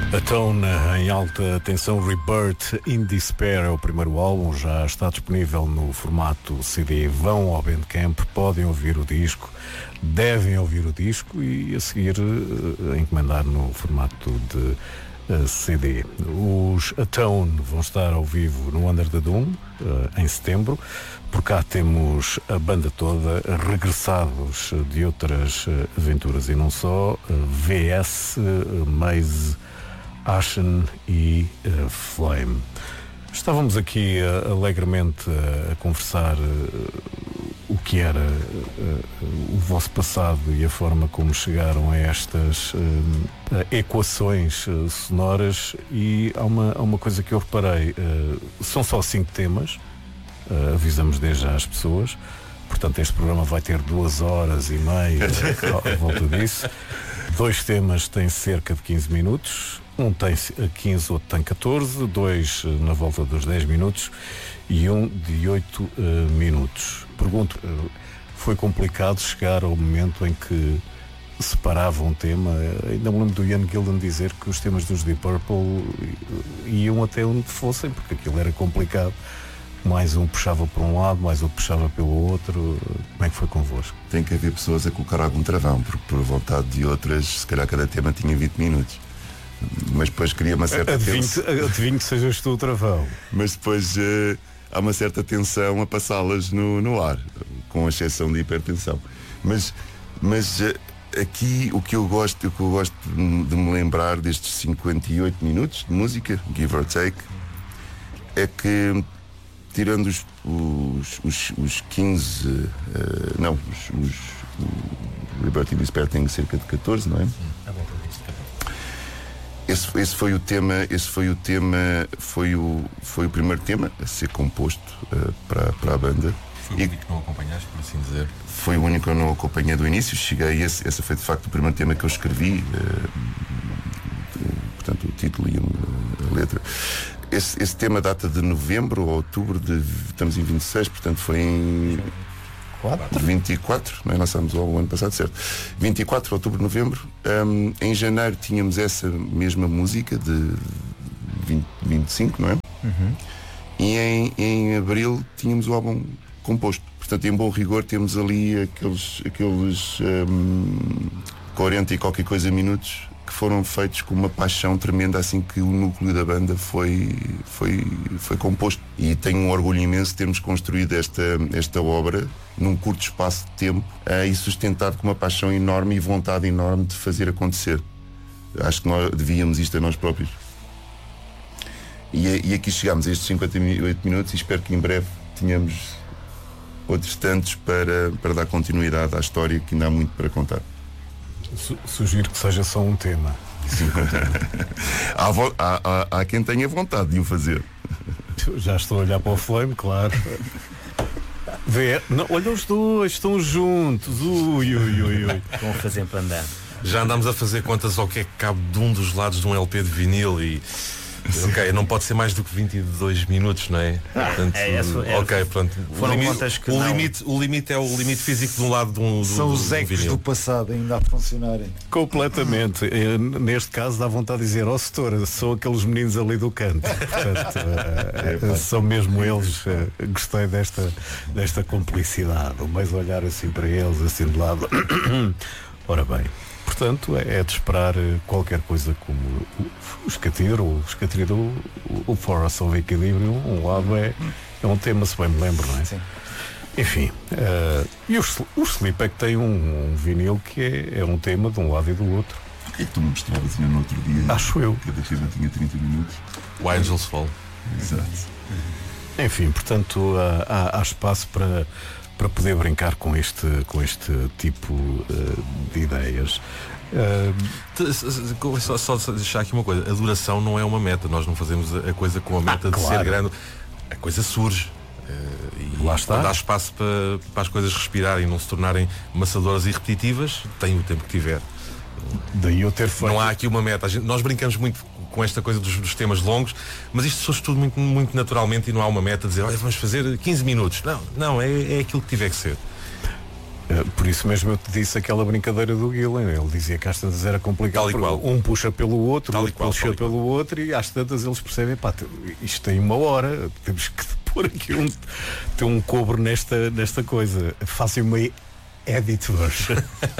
Atone em alta tensão, Rebirth in Despair é o primeiro álbum, já está disponível no formato CD. Vão ao Bandcamp, podem ouvir o disco, devem ouvir o disco e a seguir encomendar no formato de CD. Os Atone vão estar ao vivo no Under the Dome em setembro. Por cá temos a banda toda, regressados de outras aventuras e não só, VS, Maze, Ashen e Flame. Estávamos aqui alegremente a conversar o que era o vosso passado e a forma como chegaram a estas equações sonoras, e há uma coisa que eu reparei, são só 5 temas, avisamos desde já as pessoas, portanto este programa vai ter 2h30 à volta disso. 2 temas têm cerca de 15 minutos, um tem 15, outro tem 14, 2 na volta dos 10 minutos e um de 8 minutos. Pergunto, foi complicado chegar ao momento em que separava um tema? Ainda me lembro do Ian Gillan dizer que os temas dos Deep Purple iam até onde fossem, porque aquilo era complicado. Mais um puxava por um lado, mais outro puxava pelo outro. Como é que foi convosco? Tem que haver pessoas a colocar algum travão, porque por vontade de outras, se calhar cada tema tinha 20 minutos. Mas depois cria uma certa tensão. Adivinho que sejas tu o travão. Mas depois há uma certa tensão a passá-las no ar, com exceção de hipertensão. Mas aqui o que eu gosto de me lembrar destes 58 minutos de música, give or take, é que tirando os 15, o Liberty Despair tem cerca de 14, não é? Esse foi o primeiro tema a ser composto para a banda. Foi o único que não acompanhaste, por assim dizer? Foi o único que eu não acompanhei do início. Cheguei, esse foi de facto o primeiro tema que eu escrevi, portanto o título e a letra. Esse tema data de novembro ou outubro estamos em 26, portanto foi em 24, não é? Lançámos o ano passado, certo? 24 de outubro, novembro. Em janeiro tínhamos essa mesma música de 25, não é? Uhum. E em abril tínhamos o álbum composto. Portanto, em bom rigor, temos ali aqueles 40 e qualquer coisa minutos que foram feitos com uma paixão tremenda assim que o núcleo da banda foi composto. E tenho um orgulho imenso de termos construído esta obra num curto espaço de tempo e sustentado com uma paixão enorme e vontade enorme de fazer acontecer. Acho que nós devíamos isto a nós próprios. E aqui chegámos a estes 58 minutos e espero que em breve tenhamos outros tantos para dar continuidade à história, que ainda há muito para contar. Sugiro que seja só um tema. Há quem tenha vontade de o fazer. Já estou a olhar para o Flame, claro. Não, olha, os dois estão juntos. Ui. Estão a fazer para andar. Já andámos a fazer contas ao que é que cabe de um dos lados de um LP de vinil e... Ok, não pode ser mais do que 22 minutos, não é? Portanto, ok, pronto. Foram contas que o limite é o limite físico de um lado de um São os ecos do passado ainda a funcionarem. Completamente. Neste caso dá vontade de dizer, setora, são aqueles meninos ali do canto. Portanto, são mesmo eles. Gostei desta complicidade. O mais olhar assim para eles, assim de lado. Ora bem. Portanto, é de esperar qualquer coisa como o Escatiro, o Forest of Equilibrium. Um lado é um tema, se bem me lembro, não é? Sim. Enfim, e o Sleep é que tem um vinil que é um tema de um lado e do outro. O que é que tu me mostravas no outro dia? Acho eu. Cada tema tinha 30 minutos. O Angels Fall. Exato. Enfim, portanto, há espaço para poder brincar com este tipo de ideias. Só deixar aqui uma coisa, a duração não é uma meta, nós não fazemos a coisa com a meta de ser grande, a coisa surge e lá está. Quando há espaço para as coisas respirarem e não se tornarem maçadoras e repetitivas, tem o tempo que tiver. Daí eu ter feito. Não há aqui uma meta, nós brincamos muito com esta coisa dos temas longos, mas isto surge tudo muito, muito naturalmente e não há uma meta de dizer, olha, vamos fazer 15 minutos. Não, é aquilo que tiver que ser. Por isso mesmo eu te disse aquela brincadeira do Gillen. Ele dizia que às tantas era complicado. Um puxa pelo outro, outro puxa pelo outro, e às tantas eles percebem, pá, isto tem 1 hora, temos que pôr aqui um cobre nesta coisa. Façam uma edit version.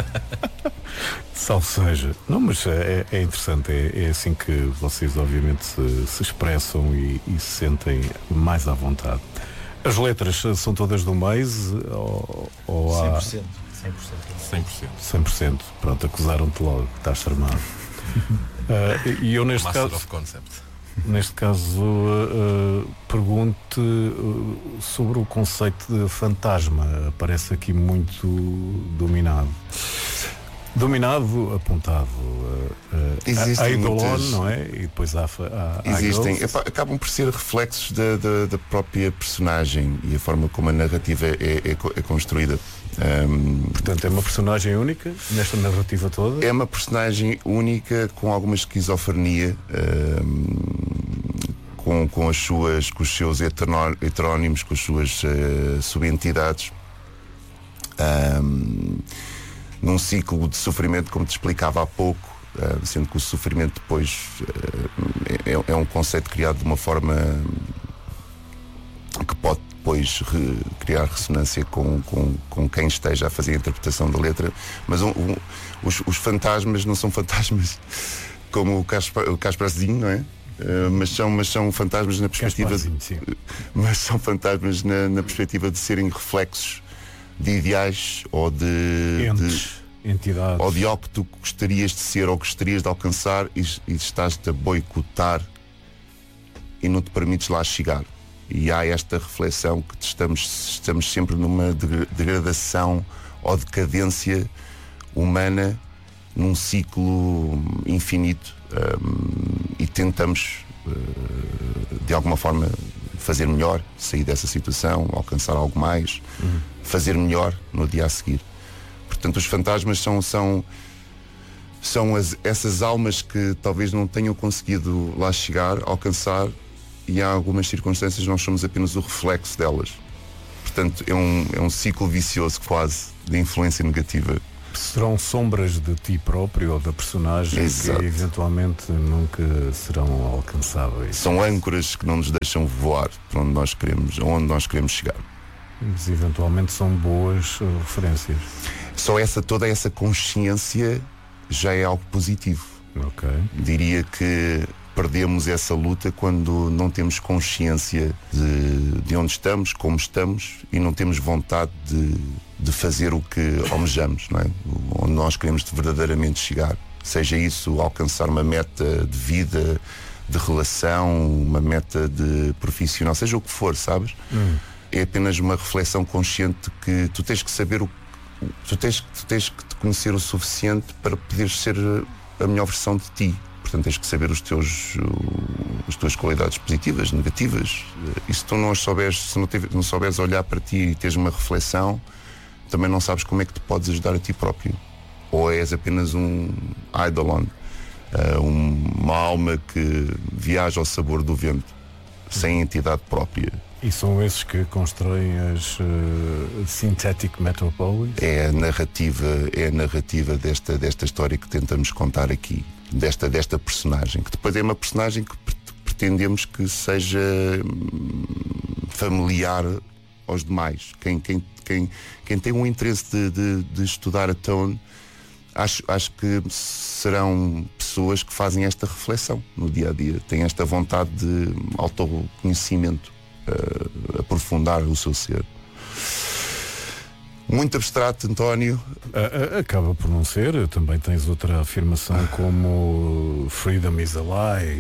Ou seja, não, mas é interessante, é assim que vocês obviamente se expressam e se sentem mais à vontade. As letras são todas do mês ou há 100%. 100%. Pronto, acusaram-te logo, estás tramado. E eu neste caso pergunto sobre o conceito de fantasma. Parece aqui muito dominado, apontado a Eidolon, não é? E depois há existem, acabam por ser reflexos da própria personagem e a forma como a narrativa é construída. Portanto, é uma personagem única nesta narrativa toda? É uma personagem única com alguma esquizofrenia, com os seus heterónimos, com as suas subentidades. Num ciclo de sofrimento, como te explicava há pouco, sendo que o sofrimento depois é um conceito criado de uma forma que pode depois criar ressonância com quem esteja a fazer a interpretação da letra, mas os fantasmas não são fantasmas como o Kasparzinho, não é? Mas são fantasmas na perspectiva mas são fantasmas na perspectiva de serem reflexos de ideais ou de entidades, ou de algo que tu gostarias de ser ou gostarias de alcançar e estás-te a boicotar e não te permites lá chegar. E há esta reflexão que estamos sempre numa degradação ou decadência humana, num ciclo infinito, e tentamos de alguma forma fazer melhor, sair dessa situação, alcançar algo mais, fazer melhor no dia a seguir. Portanto, os fantasmas são essas almas que talvez não tenham conseguido lá chegar, alcançar, e em algumas circunstâncias nós somos apenas o reflexo delas. Portanto, é um ciclo vicioso quase de influência negativa. Serão sombras de ti próprio ou da personagem. Exato. Que eventualmente nunca serão alcançáveis. São âncoras que não nos deixam voar para onde nós queremos chegar. Mas eventualmente são boas referências. Toda essa consciência já é algo positivo. Ok. Diria que perdemos essa luta quando não temos consciência de onde estamos, como estamos, e não temos vontade de fazer o que almejamos, não é? Onde nós queremos verdadeiramente chegar. Seja isso alcançar uma meta de vida, de relação, uma meta de profissional, seja o que for, sabes? É apenas uma reflexão consciente que tu tens que saber tu tens que te conhecer o suficiente para poderes ser a melhor versão de ti. Portanto, tens que saber as tuas qualidades positivas, negativas. E se tu não as souberes, se não souberes olhar para ti e teres uma reflexão, também não sabes como é que te podes ajudar a ti próprio. Ou és apenas um eidolon, uma alma que viaja ao sabor do vento, sem entidade própria. E são esses que constroem as Synthetic Metropolis? É a narrativa desta história que tentamos contar aqui, desta personagem, que depois é uma personagem que pretendemos que seja familiar aos demais. Quem tem um interesse de estudar a Tone, acho que serão pessoas que fazem esta reflexão no dia a dia, têm esta vontade de autoconhecimento, aprofundar o seu ser. Muito abstrato, António. Acaba por não ser. Também tens outra afirmação como freedom is a lie,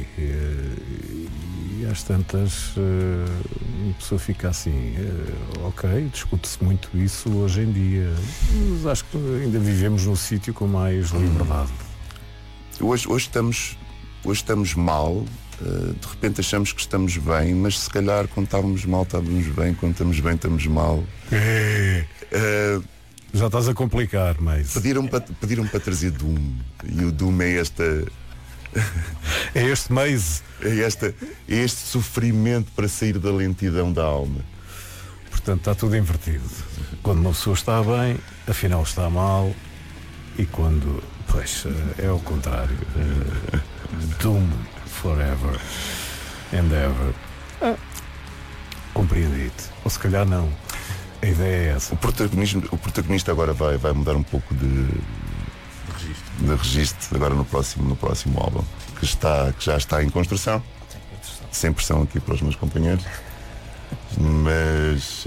e às tantas a pessoa fica assim, ok, discute-se muito isso hoje em dia, mas acho que ainda vivemos num sítio com mais liberdade. Hoje estamos mal. De repente achamos que estamos bem, mas se calhar quando estávamos mal estávamos bem, quando estamos bem estamos mal. Já estás a complicar, mas pediram para trazer Doom, e o Doom é esta é este mês, é este sofrimento para sair da lentidão da alma. Portanto, está tudo invertido. Quando uma pessoa está bem, afinal está mal, e quando, pois, é o contrário. Doom forever and ever. Compreendi-te. Ou se calhar não. A ideia é essa. O protagonista agora vai mudar um pouco de registro agora no próximo álbum, que já está em construção. Sem pressão aqui para os meus companheiros. Mas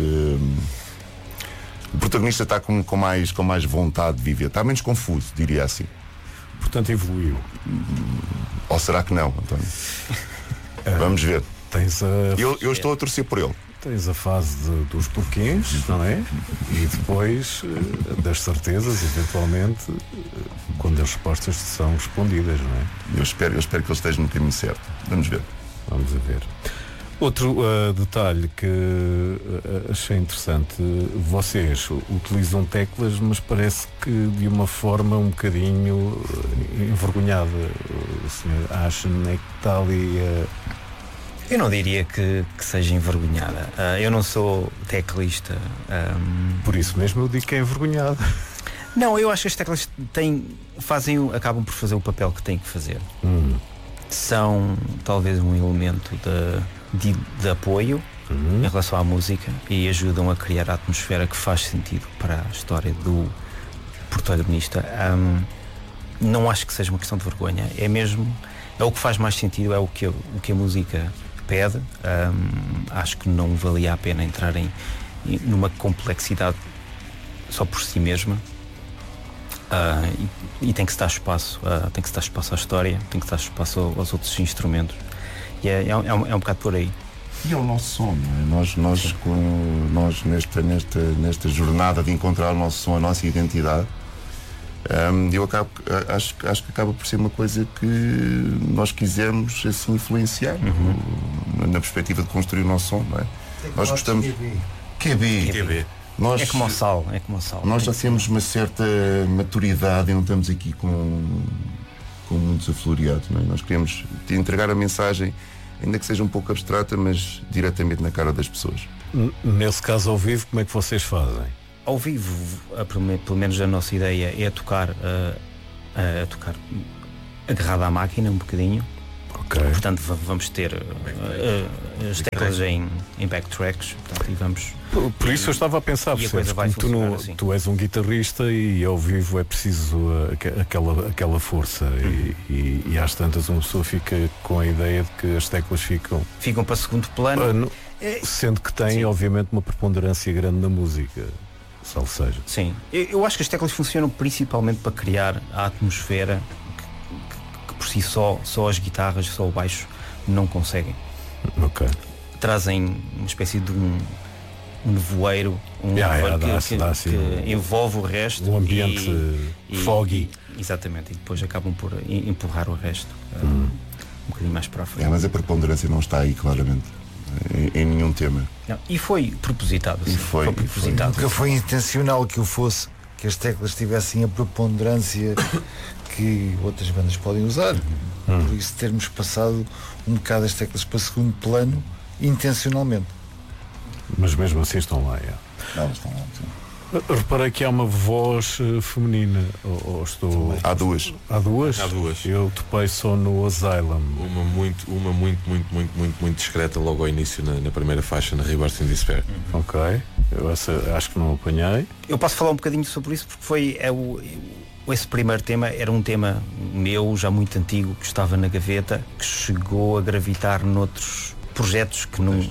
o protagonista está com mais vontade de viver. Está menos confuso, diria assim. Portanto, evoluiu. Ou será que não, António? Vamos ver. Eu estou a torcer por ele. Tens a fase dos porquês, não é? E depois das certezas, eventualmente, quando as respostas são respondidas, não é? Eu espero que ele esteja no caminho certo. Vamos ver. Vamos a ver. Outro detalhe que achei interessante, vocês utilizam teclas, mas parece que de uma forma um bocadinho envergonhada. O senhor acha que está ali Eu não diria que seja envergonhada. Eu não sou teclista. Por isso mesmo eu digo que é envergonhada. Não, eu acho que as teclas acabam por fazer o papel que têm que fazer. São talvez um elemento de apoio em relação à música e ajudam a criar a atmosfera que faz sentido para a história do protagonista. Não acho que seja uma questão de vergonha. É o que faz mais sentido, é o que a música pede. Acho que não valia a pena entrar numa complexidade só por si mesma. E tem que se dar espaço, à história, tem que se dar espaço aos outros instrumentos. E é um bocado por aí. E é o nosso som, não é? Nós nesta jornada de encontrar o nosso som, a nossa identidade, acho que acaba por ser uma coisa que nós quisemos assim influenciar na perspectiva de construir o nosso som, não é? Nós gostamos. QB. É como o sal. Nós já temos uma certa maturidade e não estamos aqui com muitos afloreados, não é? Nós queremos entregar a mensagem, ainda que seja um pouco abstrata, mas diretamente na cara das pessoas. Nesse caso, ao vivo, como é que vocês fazem? Ao vivo, pelo menos a nossa ideia é tocar agarrado à máquina um bocadinho. Okay. Portanto, vamos ter as teclas em backtracks, portanto, e vamos. Por isso eu estava a pensar, assim. tu és um guitarrista e ao vivo é preciso aquela força e às tantas uma pessoa fica com a ideia de que as teclas ficam para segundo plano, sendo que tem, obviamente, uma preponderância grande na música, salvo seja. Sim, eu acho que as teclas funcionam principalmente para criar a atmosfera que por si só as guitarras, só o baixo não conseguem. Ok. Trazem uma espécie de um nevoeiro, que envolve o resto. Um ambiente foggy. Exatamente, e depois acabam por empurrar o resto um bocadinho mais para a frente. Mas a preponderância não está aí, claramente, em nenhum tema. Não, e foi propositado. Sim, foi propositado. Nunca foi intencional que que as teclas tivessem a preponderância que outras bandas podem usar. Por isso termos passado um bocado as teclas para segundo plano intencionalmente. Mas mesmo assim estão lá, Não, estão lá, sim. Reparei que há uma voz feminina. Ou estou... Há duas. Há duas. Eu topei só no Asylum. Uma muito discreta logo ao início na primeira faixa, na Rebirth in Despair. Ok. Eu acho que não apanhei. Eu posso falar um bocadinho sobre isso porque esse primeiro tema era um tema meu, já muito antigo, que estava na gaveta, que chegou a gravitar noutros projetos que não...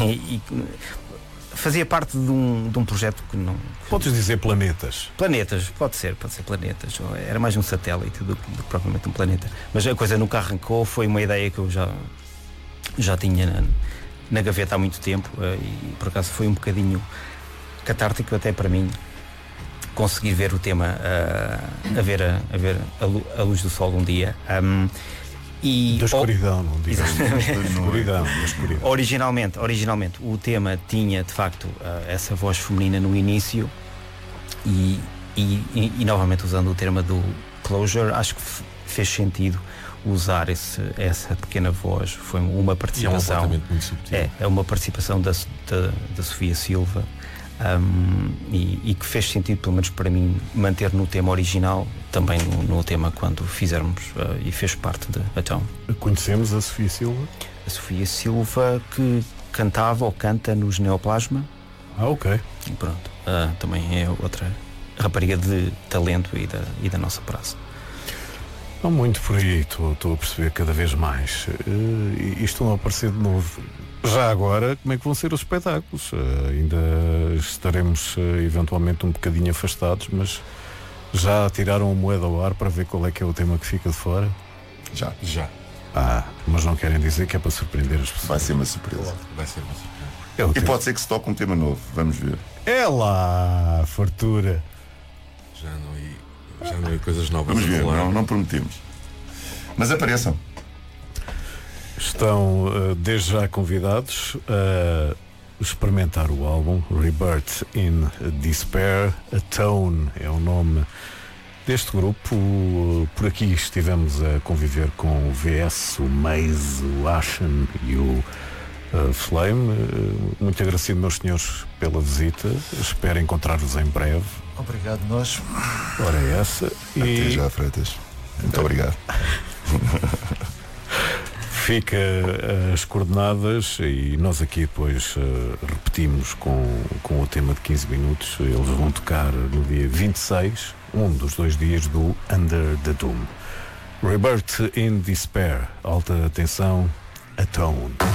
fazia parte de um projeto que não... Podes dizer planetas? Planetas, pode ser planetas. Era mais um satélite do que propriamente um planeta. Mas a coisa nunca arrancou, foi uma ideia que eu já tinha na gaveta há muito tempo e por acaso foi um bocadinho catártico até para mim conseguir ver o tema a ver a luz do sol um dia. Da escuridão, não digo. Escuridão. Originalmente o tema tinha de facto essa voz feminina no início e novamente usando o termo do closure, acho que fez sentido usar essa pequena voz. Foi uma participação. Muito subtil. É uma participação da Sofia Silva e que fez sentido, pelo menos para mim, manter no tema original, também no tema quando fizermos, e fez parte de Atone. Conhecemos a Sofia Silva? A Sofia Silva, que cantava ou canta nos Neoplasma. Ok. E pronto, também é outra rapariga de talento e da nossa praça. Não muito por aí, estou a perceber cada vez mais. E estão a aparecer de novo. Já agora, como é que vão ser os espetáculos? Ainda estaremos eventualmente um bocadinho afastados, mas já tiraram a moeda ao ar para ver qual é que é o tema que fica de fora? Já. Mas não querem dizer que é para surpreender as pessoas. Vai ser uma surpresa. E pode ser que se toque um tema novo, vamos ver. É lá, fartura. Já não é coisas novas. Vamos ver, não prometemos. Mas apareçam. Estão desde já convidados a experimentar o álbum Rebirth in Despair. Atone é o nome deste grupo. Por aqui estivemos a conviver com o VS, o Maze, o Ashen e o Flame. Muito agradecido, meus senhores, pela visita. Espero encontrar-vos em breve. Obrigado, nós. Ora é essa. Até já, Freitas. Muito obrigado. Fica as coordenadas e nós aqui depois repetimos com o tema de 15 minutos. Eles vão tocar no dia 26, um dos 2 dias do Under the Doom. Rebirth in Despair. Alta atenção, Atone.